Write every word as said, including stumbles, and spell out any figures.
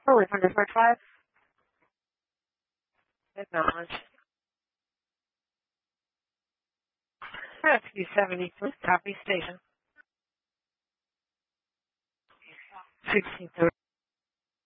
Forward one four five. Acknowledge. Rescue seventy-two. Copy station. sixteen thirty.